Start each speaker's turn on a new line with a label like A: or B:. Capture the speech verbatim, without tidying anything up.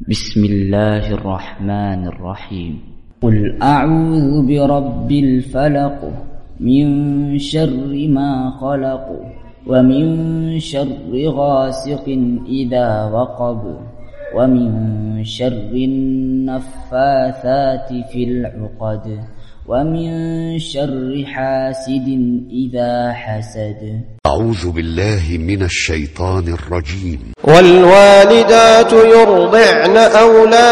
A: بسم الله الرحمن الرحيم. قل أعوذ برب الفلق من شر ما خلق ومن شر غاسق إذا وقب ومن شر النفاثات في العقد ومن شر حاسد إذا حسد.
B: أعوذ بالله من الشيطان الرجيم.
C: والوالدات يرضعن أولادهن